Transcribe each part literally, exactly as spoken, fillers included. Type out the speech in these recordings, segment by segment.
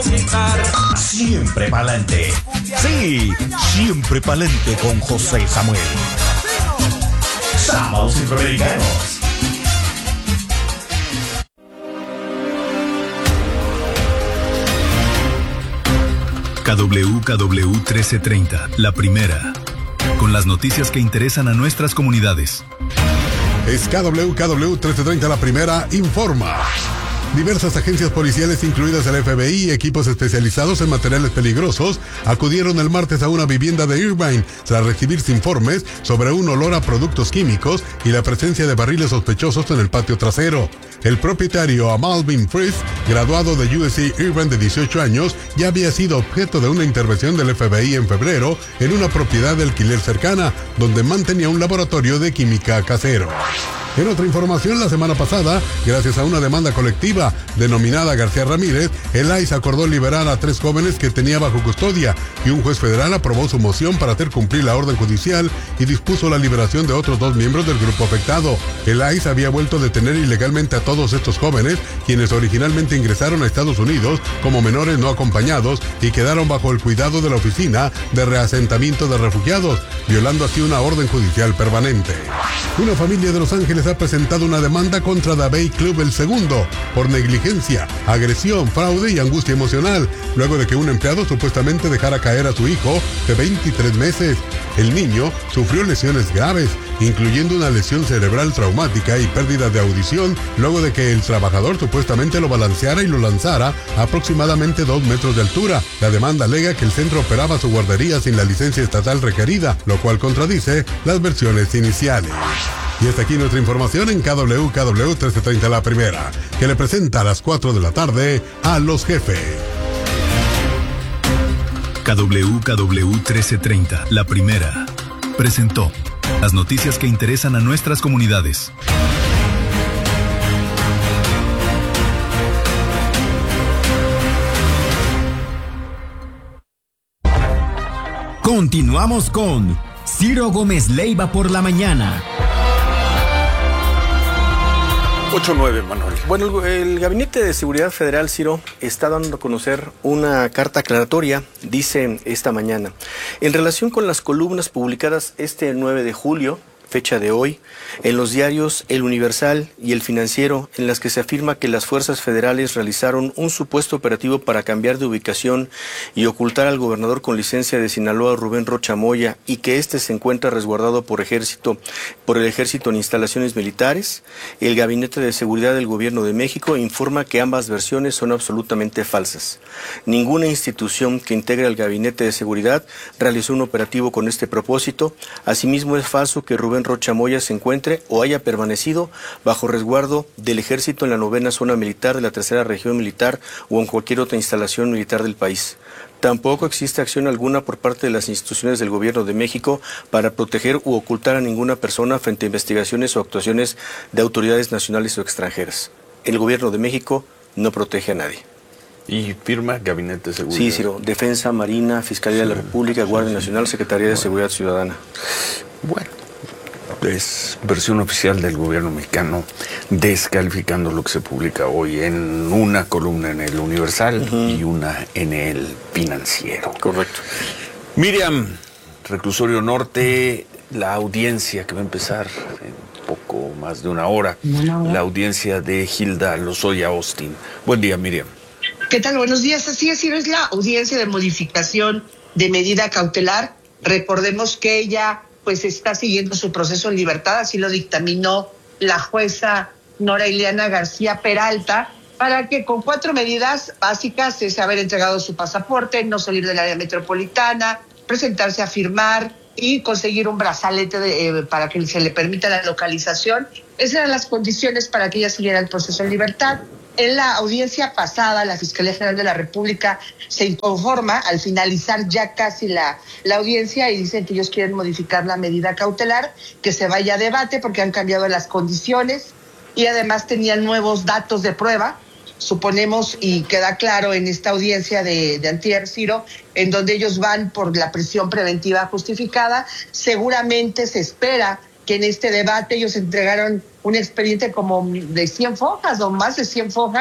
conquistar. Siempre pa'lante. Sí, siempre pa'lante con José Samuel. Sábados Centroamericanos. K W K W trece treinta, la primera, con las noticias que interesan a nuestras comunidades. Es K W K W trece treinta, la primera, informa. Diversas agencias policiales, incluidas el F B I y equipos especializados en materiales peligrosos, acudieron el martes a una vivienda de Irvine tras recibirse informes sobre un olor a productos químicos y la presencia de barriles sospechosos en el patio trasero. El propietario, Malvin Fries, graduado de U S C Irvine de dieciocho años, ya había sido objeto de una intervención del F B I en febrero en una propiedad de alquiler cercana, donde mantenía un laboratorio de química casero. En otra información, la semana pasada, gracias a una demanda colectiva denominada García Ramírez, el I C E acordó liberar a tres jóvenes que tenía bajo custodia y un juez federal aprobó su moción para hacer cumplir la orden judicial y dispuso la liberación de otros dos miembros del grupo afectado. El I C E había vuelto a detener ilegalmente a todos estos jóvenes, quienes originalmente ingresaron a Estados Unidos como menores no acompañados y quedaron bajo el cuidado de la Oficina de Reasentamiento de Refugiados, violando así una orden judicial permanente. Una familia de Los Ángeles ha presentado una demanda contra The Bay Club el segundo por negligencia, agresión, fraude y angustia emocional, luego de que un empleado supuestamente dejara caer a su hijo de veintitrés meses. El niño sufrió lesiones graves, incluyendo una lesión cerebral traumática y pérdida de audición, luego de que el trabajador supuestamente lo balanceara y lo lanzara a aproximadamente dos metros de altura. La demanda alega que el centro operaba su guardería sin la licencia estatal requerida, lo cual contradice las versiones iniciales. Y hasta aquí nuestra información en K W K W trece treinta, la primera, que le presenta a las cuatro de la tarde a los jefes. K W K W trece treinta, la primera, presentó las noticias que interesan a nuestras comunidades. Continuamos con Ciro Gómez Leiva por la mañana. ocho nueve, Manuel. Bueno, el, el Gabinete de Seguridad Federal, Ciro, está dando a conocer una carta aclaratoria, dice esta mañana. En relación con las columnas publicadas este nueve de julio, fecha de hoy, en los diarios El Universal y El Financiero, en las que se afirma que las fuerzas federales realizaron un supuesto operativo para cambiar de ubicación y ocultar al gobernador con licencia de Sinaloa, Rubén Rocha Moya, y que éste se encuentra resguardado por ejército, por el ejército en instalaciones militares. El Gabinete de Seguridad del Gobierno de México informa que ambas versiones son absolutamente falsas. Ninguna institución que integre al Gabinete de Seguridad realizó un operativo con este propósito. Asimismo, es falso que Rubén Rocha Moya se encuentre o haya permanecido bajo resguardo del ejército en la novena zona militar de la tercera región militar o en cualquier otra instalación militar del país. Tampoco existe acción alguna por parte de las instituciones del Gobierno de México para proteger u ocultar a ninguna persona frente a investigaciones o actuaciones de autoridades nacionales o extranjeras. El Gobierno de México no protege a nadie. ¿Y firma Gabinete de Seguridad? Sí, Ciro. Defensa, Marina, Fiscalía sí, de la República, Guardia sí, Nacional, Secretaría bueno. de Seguridad Ciudadana. Bueno. Es versión oficial del gobierno mexicano descalificando lo que se publica hoy en una columna en el Universal uh-huh. y una en el Financiero. Correcto. Miriam, Reclusorio Norte, la audiencia que va a empezar en poco más de una hora, no, no. la audiencia de Hilda Lozoya Austin. Buen día, Miriam. ¿Qué tal? Buenos días. Así es, es la audiencia de modificación de medida cautelar. Recordemos que ella pues está siguiendo su proceso en libertad, así lo dictaminó la jueza Nora Ileana García Peralta, para que con cuatro medidas básicas es haber entregado su pasaporte, no salir del área metropolitana, presentarse a firmar y conseguir un brazalete de, eh, para que se le permita la localización. Esas eran las condiciones para que ella siguiera el proceso en libertad. En la audiencia pasada, la Fiscalía General de la República se inconforma al finalizar ya casi la, la audiencia y dicen que ellos quieren modificar la medida cautelar, que se vaya a debate porque han cambiado las condiciones y además tenían nuevos datos de prueba. Suponemos, y queda claro en esta audiencia de, de antier, Ciro, en donde ellos van por la prisión preventiva justificada. Seguramente se espera que en este debate ellos entregaron un expediente como de cien fojas o más de cien fojas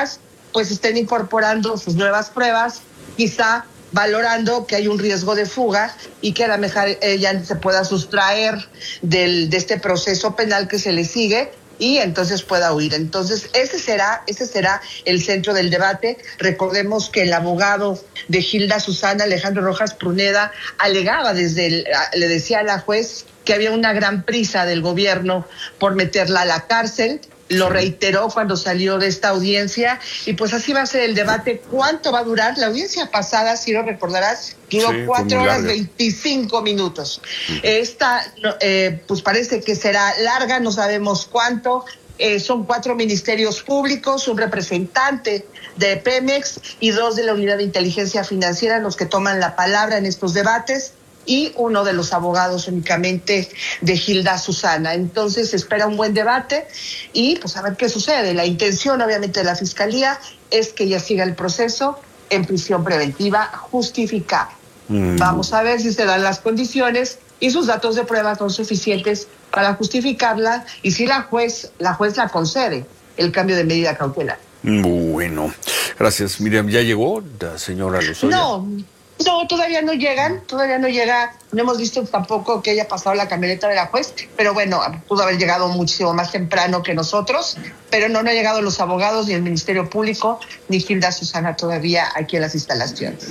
pues estén incorporando sus nuevas pruebas, quizá valorando que hay un riesgo de fuga y que a lo mejor ella se pueda sustraer del, de este proceso penal que se le sigue y entonces pueda huir. Entonces, ese será, ese será el centro del debate. Recordemos que el abogado de Hilda Susana, Alejandro Rojas Pruneda, alegaba desde el, le decía a la juez que había una gran prisa del gobierno por meterla a la cárcel. Lo reiteró cuando salió de esta audiencia y pues así va a ser el debate. ¿Cuánto va a durar? La audiencia pasada, si lo recordarás, duró Sí, cuatro horas larga. veinticinco minutos. Esta, eh, pues parece que será larga, no sabemos cuánto. Eh, son cuatro ministerios públicos, un representante de Pemex y dos de la Unidad de Inteligencia Financiera los que toman la palabra en estos debates, y uno de los abogados únicamente de Hilda Susana. Entonces se espera un buen debate y pues a ver qué sucede. La intención obviamente de la Fiscalía es que ella siga el proceso en prisión preventiva justificada. Mm. Vamos a ver si se dan las condiciones y sus datos de prueba son suficientes para justificarla y si la juez, la juez la concede el cambio de medida cautelar. Bueno, gracias. Miriam, ¿ya llegó la señora Lozoya? No. No, todavía no llegan, todavía no llega, no hemos visto tampoco que haya pasado la camioneta de la juez, pero bueno, pudo haber llegado muchísimo más temprano que nosotros, pero no, no han llegado los abogados, ni el Ministerio Público, ni Hilda Susana todavía aquí en las instalaciones.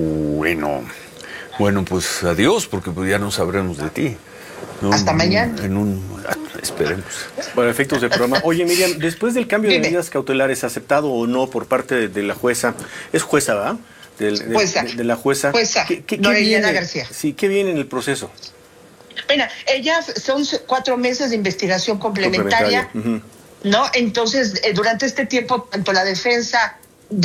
Bueno, bueno, pues adiós, porque pues ya no sabremos de ti. No, Hasta mañana. En un, esperemos. Para efectos del programa. Oye, Miriam, después del cambio Dime. de medidas cautelares, aceptado o no por parte de, de la jueza, es jueza, ¿verdad? Del, de, Jueza. de, de la jueza. Jueza, ¿Qué, qué, qué Noreliana viene? García. Sí, ¿qué viene en el proceso? Bueno, ella son cuatro meses de investigación complementaria, Complementaria. Uh-huh. ¿no? Entonces, eh, durante este tiempo, tanto la defensa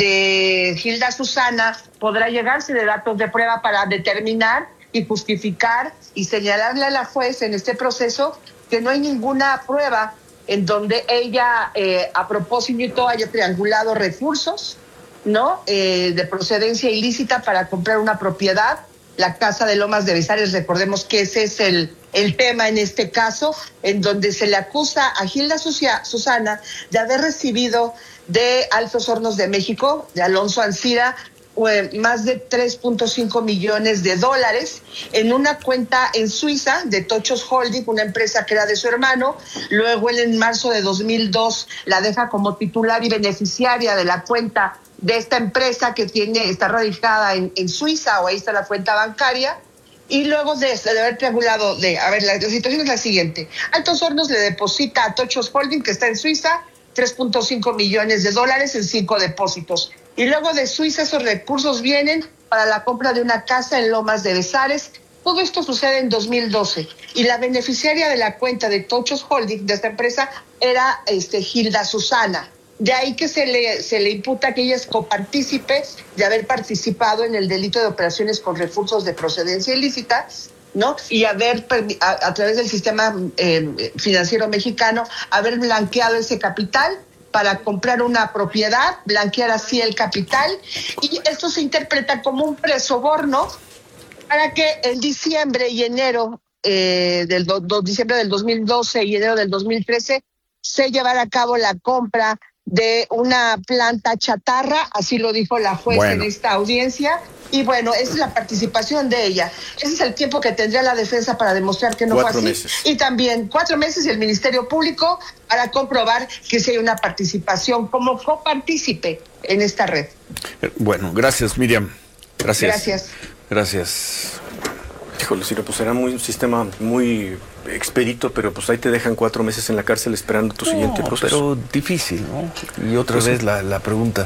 de Hilda Susana podrá llegarse de datos de prueba para determinar y justificar y señalarle a la juez en este proceso que no hay ninguna prueba en donde ella, eh, a propósito, haya triangulado recursos, ¿no? Eh, de procedencia ilícita para comprar una propiedad, la casa de Lomas de Besares. Recordemos que ese es el, el tema en este caso, en donde se le acusa a Hilda Sucia, Susana de haber recibido de Altos Hornos de México, de Alonso Ancira, eh, más de tres punto cinco millones de dólares en una cuenta en Suiza de Tochos Holding, una empresa que era de su hermano. Luego él en marzo de dos mil dos la deja como titular y beneficiaria de la cuenta de esta empresa que tiene está radicada en, en Suiza, o ahí está la cuenta bancaria. Y luego de, de haber triangulado, de, a ver, la, la situación es la siguiente. Altos Hornos le deposita a Tochos Holding, que está en Suiza, tres punto cinco millones de dólares en cinco depósitos. Y luego de Suiza esos recursos vienen para la compra de una casa en Lomas de Besares. Todo esto sucede en dos mil doce. Y la beneficiaria de la cuenta de Tochos Holding, de esta empresa, era este, Hilda Susana. De ahí que se le, se le imputa que ella es copartícipe de haber participado en el delito de operaciones con recursos de procedencia ilícita, ¿no? Y haber, a, a través del sistema eh, financiero mexicano, haber blanqueado ese capital para comprar una propiedad, blanquear así el capital. Y esto se interpreta como un presoborno para que en diciembre y enero, eh, del do, do, diciembre del dos mil doce y enero del dos mil trece, se llevara a cabo la compra de una planta chatarra, así lo dijo la juez bueno. en esta audiencia, y bueno, esa es la participación de ella. Ese es el tiempo que tendría la defensa para demostrar que no cuatro fue así. Meses. Y también cuatro meses y el Ministerio Público para comprobar que sí hay una participación como copartícipe en esta red. Bueno, gracias, Miriam. Gracias. Gracias. Gracias. Híjole, Ciro, pues será muy, un sistema muy expedito, pero pues ahí te dejan cuatro meses en la cárcel esperando tu no, siguiente proceso. Pero difícil, ¿no? Y otra pues vez sí. la, la pregunta,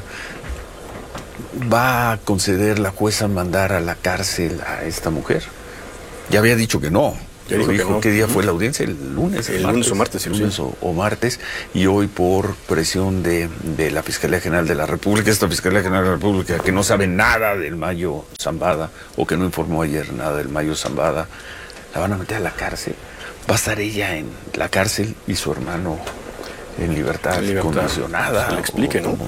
¿va a conceder la jueza mandar a la cárcel a esta mujer? Ya había dicho que no. Ya dijo, dijo que no. ¿Qué día uh-huh. fue la audiencia? El lunes. El, el martes, lunes o martes. El lunes o, o martes. Y hoy por presión de, de la Fiscalía General de la República, esta Fiscalía General de la República que no sabe nada del Mayo Zambada, o que no informó ayer nada del Mayo Zambada, la van a meter a la cárcel. Va a estar ella en la cárcel y su hermano en libertad, en libertad. condicionada. Se le explique, ¿no?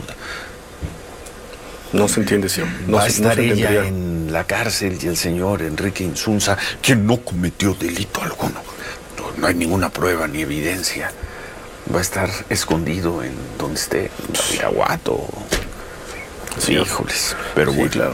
No se entiende, sí. No Va a se, estar no se ella en la cárcel y el señor Enrique Insunza, quien no cometió delito alguno. No, no hay ninguna prueba ni evidencia. Va a estar escondido en donde esté, en Iraguato. Sí, híjoles, pero sí, bueno. Claro.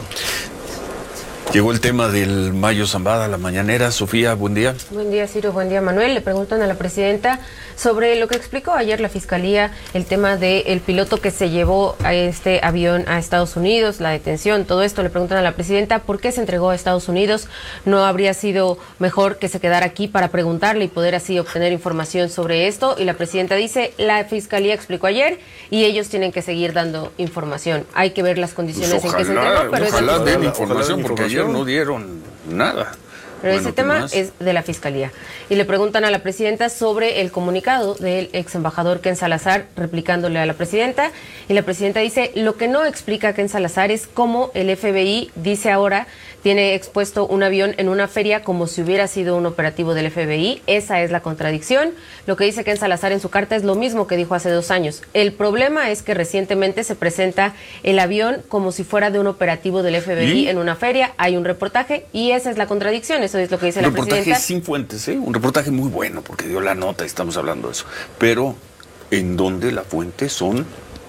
Llegó el tema del Mayo Zambada, la mañanera. Sofía, buen día. Buen día, Ciro. Buen día, Manuel. Le preguntan a la presidenta sobre lo que explicó ayer la Fiscalía, el tema del piloto que se llevó a este avión a Estados Unidos, la detención, todo esto. Le preguntan a la presidenta por qué se entregó a Estados Unidos. ¿No habría sido mejor que se quedara aquí para preguntarle y poder así obtener información sobre esto? Y la presidenta dice, la Fiscalía explicó ayer y ellos tienen que seguir dando información. Hay que ver las condiciones Pues en que se entregó, pero ojalá es den ojalá información, den porque ayer información. no dieron nada. Pero Bueno, ese ¿qué tema más? es de la Fiscalía. Y le preguntan a la presidenta sobre el comunicado del ex embajador Ken Salazar, replicándole a la presidenta. Y la presidenta dice, lo que no explica Ken Salazar es cómo el F B I, dice ahora, tiene expuesto un avión en una feria como si hubiera sido un operativo del F B I. Esa es la contradicción. Lo que dice Ken Salazar en su carta es lo mismo que dijo hace dos años. El problema es que recientemente se presenta el avión como si fuera de un operativo del F B I ¿Y? en una feria. Hay un reportaje y esa es la contradicción. Eso es lo que dice la Un reportaje presidenta. sin fuentes, ¿eh? Un reportaje muy bueno, porque dio la nota y estamos hablando de eso. Pero, en donde la fuente son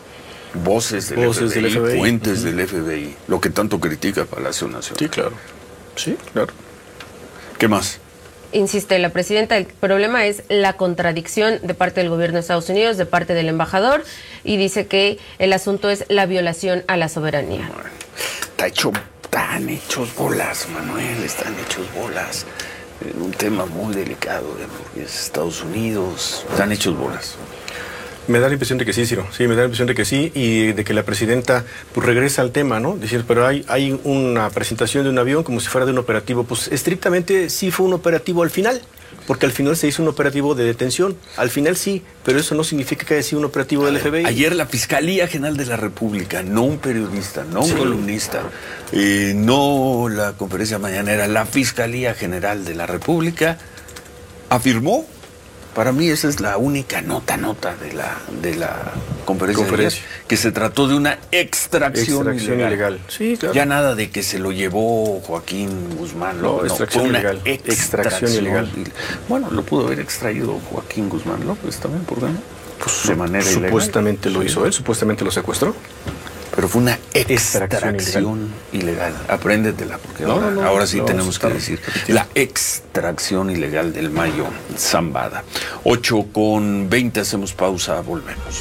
voces del, Voces F B I, del F B I. fuentes Uh-huh. del F B I, lo que tanto critica Palacio Nacional. Sí, claro. Sí, claro. ¿Qué más? Insiste la presidenta, el problema es la contradicción de parte del gobierno de Estados Unidos, de parte del embajador, y dice que el asunto es la violación a la soberanía. Bueno, está hecho, están hechos bolas, Manuel, están hechos bolas. En un tema muy delicado de es Estados Unidos, están hechos bolas. Me da la impresión de que sí, Ciro. Sí, me da la impresión de que sí y de que la presidenta pues regresa al tema, ¿no? Decir, pero hay, hay una presentación de un avión como si fuera de un operativo. Pues estrictamente sí fue un operativo al final, porque al final se hizo un operativo de detención. Al final sí, pero eso no significa que haya sido un operativo del F B I. Ayer la Fiscalía General de la República, no un periodista, no un Sí. columnista, eh, no la conferencia mañanera, la Fiscalía General de la República afirmó, para mí esa es la única nota, nota de la, de la conferencia, Conferencia. de ayer, que se trató de una extracción, Extracción ilegal. ilegal. Sí, claro. Ya nada de que se lo llevó Joaquín Guzmán. No, López, extracción fue una ilegal. Extracción ilegal. il- Bueno, lo pudo haber extraído Joaquín Guzmán López también, ¿por qué no? Pues, de manera supuestamente ilegal. lo hizo él, supuestamente lo secuestró. Pero fue una Extracción extracción ilegal. Apréndetela, porque No, ahora, no, no, ahora sí no, tenemos está que decir repetido. la extracción ilegal del Mayo Zambada. ocho con veinte, hacemos pausa, volvemos.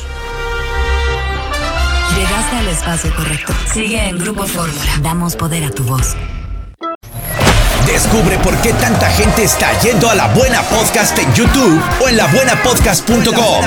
Llegaste al espacio correcto. Sigue en Grupo Fórmula. Damos poder a tu voz. Descubre por qué tanta gente está yendo a La Buena Podcast en YouTube o en la buena podcast punto com.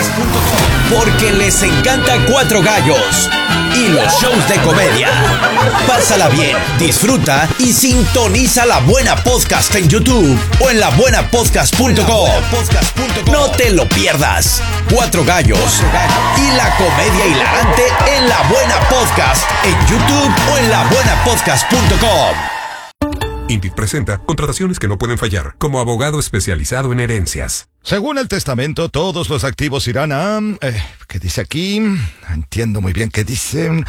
Porque les encanta Cuatro Gallos y los shows de comedia. Pásala bien, disfruta y sintoniza La Buena Podcast en YouTube o en la buena podcast punto com. No te lo pierdas. Cuatro Gallos y la comedia hilarante en La Buena Podcast en YouTube o en la buena podcast punto com. Indeed presenta contrataciones que no pueden fallar, como abogado especializado en herencias. Según el testamento, todos los activos irán a... Eh, ¿Qué dice aquí? Entiendo muy bien qué dice...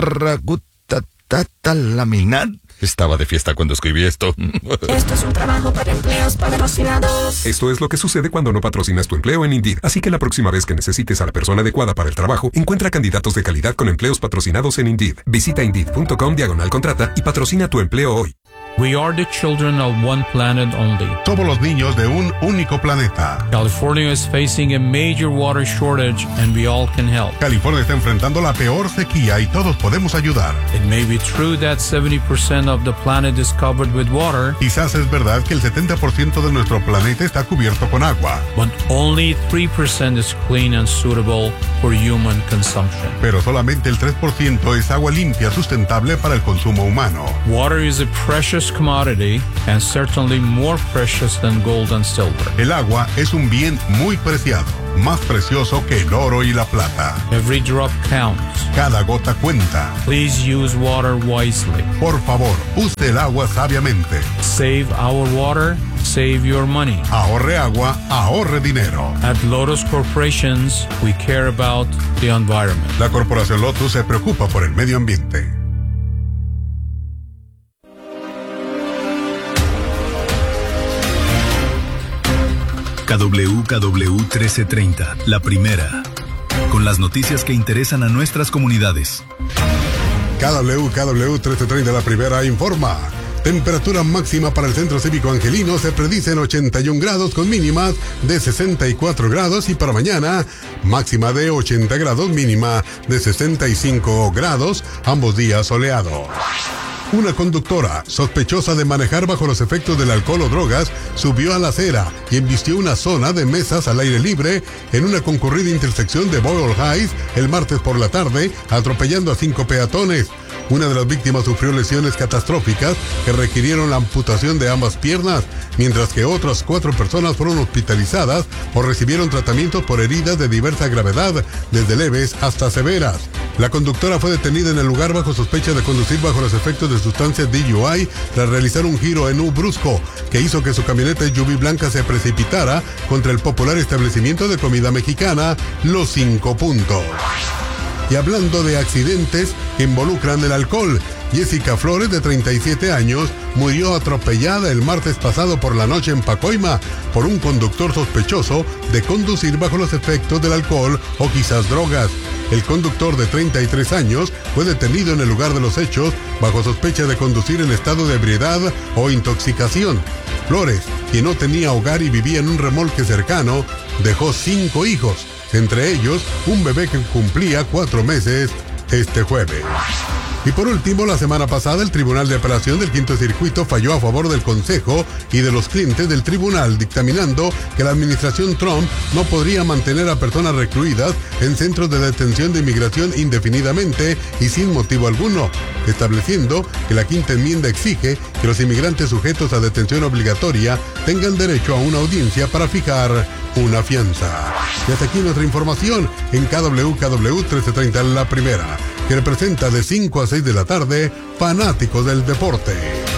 Ragutatata laminar. Estaba de fiesta cuando escribí esto. Esto es un trabajo para empleos patrocinados. Esto es lo que sucede cuando no patrocinas tu empleo en Indeed. Así que la próxima vez que necesites a la persona adecuada para el trabajo, encuentra candidatos de calidad con empleos patrocinados en Indeed. Visita Indeed punto com diagonal contrata y patrocina tu empleo hoy. We are the children of one planet only. Somos los niños de un único planeta. California is facing a major water shortage and we all can help. California está enfrentando la peor sequía y todos podemos ayudar. It may be true that seventy percent of the planet is covered with water, Quizás es verdad que el setenta por ciento de nuestro planeta está cubierto con agua, but only three percent is clean and suitable for human consumption. pero solamente el tres por ciento es agua limpia sustentable para el consumo humano. Water is a precious commodity and certainly more precious than gold and silver. El agua es un bien muy preciado, más precioso que el oro y la plata. Every drop counts. Cada gota cuenta. Please use water wisely. Por favor, use el agua sabiamente. Save our water, save your money. Ahorre agua, ahorre dinero. At Lotus Corporations, we care about the environment. La Corporación Lotus se preocupa por el medio ambiente. K W K W trece treinta, la primera, con las noticias que interesan a nuestras comunidades. K W K W trece treinta La Primera informa. Temperatura máxima para el Centro Cívico Angelino se predice en ochenta y un grados con mínimas de sesenta y cuatro grados y para mañana máxima de ochenta grados, mínima de sesenta y cinco grados, ambos días soleados. Una conductora sospechosa de manejar bajo los efectos del alcohol o drogas subió a la acera y embistió una zona de mesas al aire libre en una concurrida intersección de Boyle Heights el martes por la tarde, atropellando a cinco peatones. Una de las víctimas sufrió lesiones catastróficas que requirieron la amputación de ambas piernas, mientras que otras cuatro personas fueron hospitalizadas o recibieron tratamientos por heridas de diversa gravedad, desde leves hasta severas. La conductora fue detenida en el lugar bajo sospecha de conducir bajo los efectos de sustancias D U I tras realizar un giro en U brusco que hizo que su camioneta S U V blanca se precipitara contra el popular establecimiento de comida mexicana Los Cinco Puntos. Y hablando de accidentes que involucran el alcohol, Jessica Flores, de treinta y siete años, murió atropellada el martes pasado por la noche en Pacoima por un conductor sospechoso de conducir bajo los efectos del alcohol o quizás drogas. El conductor de treinta y tres años fue detenido en el lugar de los hechos bajo sospecha de conducir en estado de ebriedad o intoxicación. Flores, quien no tenía hogar y vivía en un remolque cercano, dejó cinco hijos, entre ellos un bebé que cumplía cuatro meses este jueves. Y por último, la semana pasada el Tribunal de Apelación del Quinto Circuito falló a favor del Consejo y de los clientes del tribunal, dictaminando que la administración Trump no podría mantener a personas recluidas en centros de detención de inmigración indefinidamente y sin motivo alguno, estableciendo que la quinta enmienda exige que los inmigrantes sujetos a detención obligatoria tengan derecho a una audiencia para fijar una fianza. Y hasta aquí nuestra información en K W K W trece treinta La Primera, que representa de cinco a seis de la tarde, fanáticos del deporte.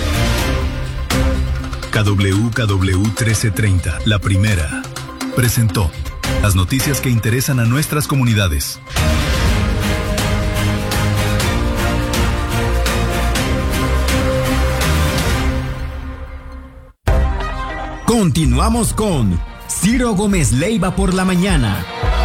K W K W trece treinta, La Primera, presentó las noticias que interesan a nuestras comunidades. Continuamos con Ciro Gómez Leiva por la mañana.